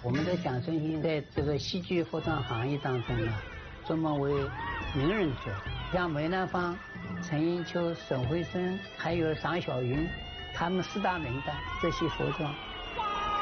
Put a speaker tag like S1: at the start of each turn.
S1: 我们的蒋春兴在这个戏剧服装行业当中呢，专门为名人做，像梅兰芳、陈寅秋、沈慧生，还有尚小云，他们4大名旦这些服装